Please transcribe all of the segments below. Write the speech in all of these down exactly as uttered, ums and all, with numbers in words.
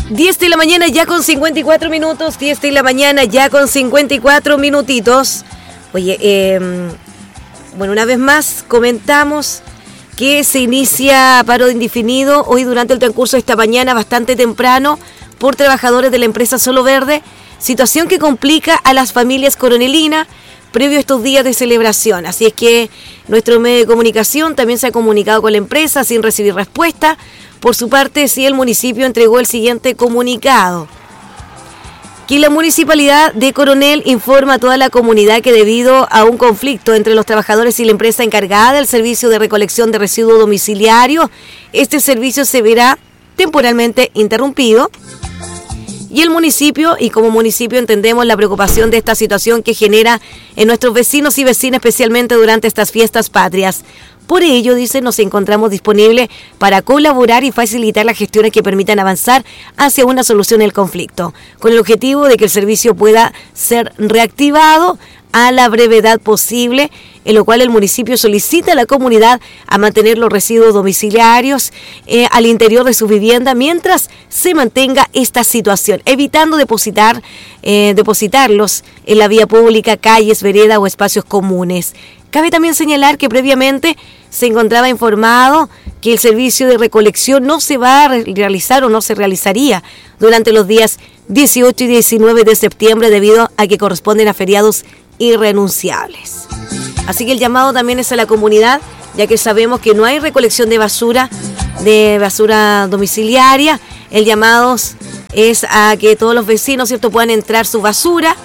diez de la mañana ya con cincuenta y cuatro minutos, diez de la mañana ya con cincuenta y cuatro minutitos. Oye, eh, bueno, una vez más comentamos que se inicia paro indefinido hoy durante el transcurso de esta mañana bastante temprano por trabajadores de la empresa Solo Verde, situación que complica a las familias coronelinas previo a estos días de celebración. Así es que nuestro medio de comunicación también se ha comunicado con la empresa sin recibir respuesta. Por su parte, sí, el municipio entregó el siguiente comunicado. Que la municipalidad de Coronel informa a toda la comunidad que debido a un conflicto entre los trabajadores y la empresa encargada del servicio de recolección de residuos domiciliarios, este servicio se verá temporalmente interrumpido. Y el municipio, y como municipio entendemos la preocupación de esta situación que genera en nuestros vecinos y vecinas, especialmente durante estas fiestas patrias. Por ello, dice, nos encontramos disponibles para colaborar y facilitar las gestiones que permitan avanzar hacia una solución del conflicto, con el objetivo de que el servicio pueda ser reactivado a la brevedad posible, en lo cual el municipio solicita a la comunidad a mantener los residuos domiciliarios eh, al interior de su vivienda mientras se mantenga esta situación, evitando depositar, eh, depositarlos en la vía pública, calles, veredas o espacios comunes. Cabe también señalar que previamente se encontraba informado que el servicio de recolección no se va a realizar o no se realizaría durante los días dieciocho y diecinueve de septiembre debido a que corresponden a feriados irrenunciables. Así que el llamado también es a la comunidad, ya que sabemos que no hay recolección de basura, de basura domiciliaria. El llamado es a que todos los vecinos, ¿cierto?, puedan entrar su basura.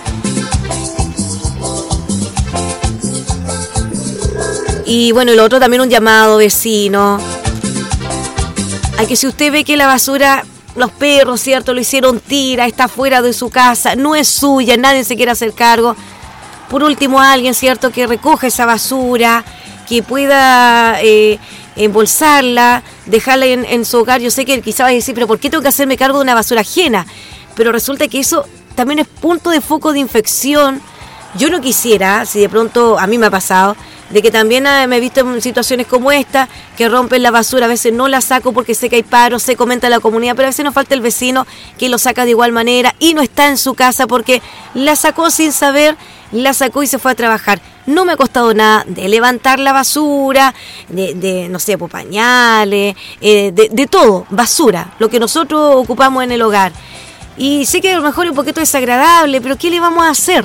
Y bueno, el otro también un llamado vecino a que si usted ve que la basura, los perros, ¿cierto?, lo hicieron tira, está fuera de su casa, no es suya, nadie se quiere hacer cargo. Por último, alguien, ¿cierto?, que recoja esa basura, que pueda eh, embolsarla, dejarla en, en su hogar. Yo sé que quizá va a decir, pero ¿por qué tengo que hacerme cargo de una basura ajena? Pero resulta que eso también es punto de foco de infección. Yo no quisiera, si de pronto a mí me ha pasado, de que también me he visto en situaciones como esta, que rompen la basura, a veces no la saco porque sé que hay paro, se comenta en la comunidad, pero a veces nos falta el vecino que lo saca de igual manera y no está en su casa porque la sacó sin saber, la sacó y se fue a trabajar. No me ha costado nada de levantar la basura, de, de no sé, pues, pañales, eh, de, de todo, basura, lo que nosotros ocupamos en el hogar. Y sé que a lo mejor es un poquito desagradable, pero ¿qué le vamos a hacer?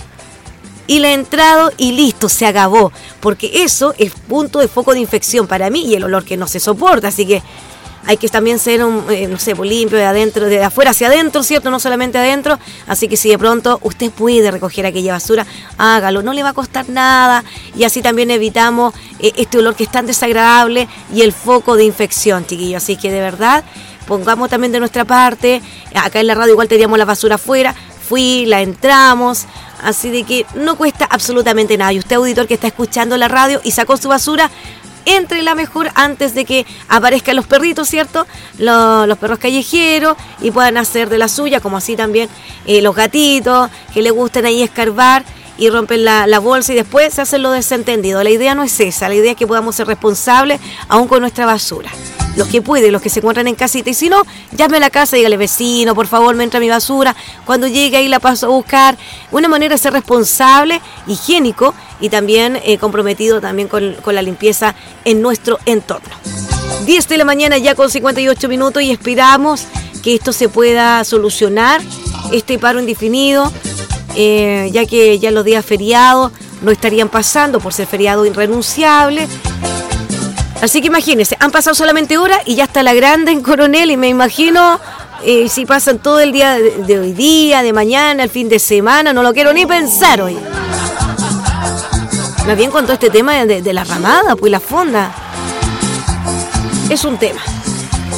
Y la he entrado y listo, se acabó. Porque eso es punto de foco de infección para mí y el olor que no se soporta. Así que hay que también ser, un, eh, no sé, limpio de adentro, de afuera hacia adentro, ¿cierto? No solamente adentro. Así que si de pronto usted puede recoger aquella basura, hágalo. No le va a costar nada. Y así también evitamos eh, este olor que es tan desagradable y el foco de infección, chiquillos. Así que de verdad, pongamos también de nuestra parte. Acá en la radio igual teníamos la basura afuera. Fui, la entramos, así de que no cuesta absolutamente nada. Y usted, auditor que está escuchando la radio y sacó su basura, entre la mejor antes de que aparezcan los perritos, ¿cierto? Los, los perros callejeros y puedan hacer de la suya, como así también eh, los gatitos que le gustan ahí escarbar y rompen la, la bolsa y después se hacen lo desentendido. La idea no es esa, la idea es que podamos ser responsables aún con nuestra basura. Los que pueden, los que se encuentran en casita. Y si no, llame a la casa y dígale, vecino, por favor, me entra mi basura. Cuando llegue ahí la paso a buscar. Una manera de ser responsable, higiénico y también eh, comprometido también con, con la limpieza en nuestro entorno. diez de la mañana ya con cincuenta y ocho minutos y esperamos que esto se pueda solucionar, este paro indefinido, eh, ya que ya los días feriados no estarían pasando por ser feriado irrenunciable. Así que imagínense, han pasado solamente horas y ya está la grande en Coronel y me imagino eh, si pasan todo el día de, de hoy día, de mañana, el fin de semana, no lo quiero ni pensar hoy. Más bien con todo este tema de, de la ramada, pues la fonda, es un tema.